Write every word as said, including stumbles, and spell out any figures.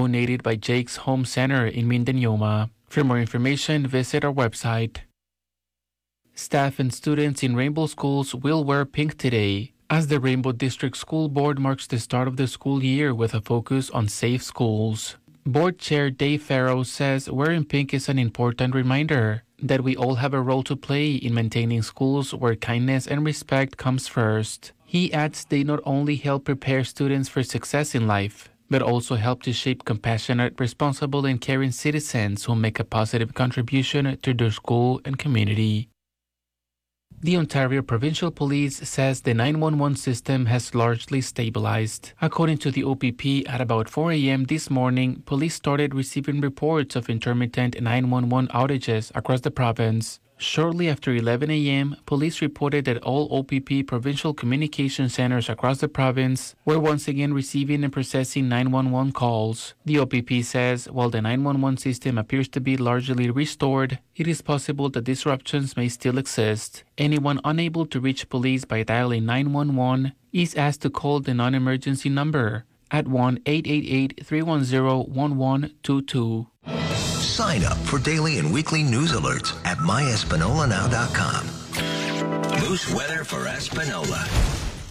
donated by Jake's Home Center in Mindanioma. For more information, visit our website. Staff and students in Rainbow schools will wear pink today, as the Rainbow District School Board marks the start of the school year with a focus on safe schools. Board Chair Dave Farrow says wearing pink is an important reminder that we all have a role to play in maintaining schools where kindness and respect comes first. He adds they not only help prepare students for success in life, but also help to shape compassionate, responsible, and caring citizens who make a positive contribution to their school and community. The Ontario Provincial Police says the nine one one system has largely stabilized. According to the O P P, at about four a.m. this morning, police started receiving reports of intermittent nine one one outages across the province. Shortly after eleven a.m., police reported that all O P P provincial communication centers across the province were once again receiving and processing nine one one calls. The O P P says while the nine one one system appears to be largely restored, it is possible that disruptions may still exist. Anyone unable to reach police by dialing nine one one is asked to call the non-emergency number at one eight eight eight, three one zero, one one two two. Sign up for daily and weekly news alerts at my espanola now dot com. Moose weather for Espanola.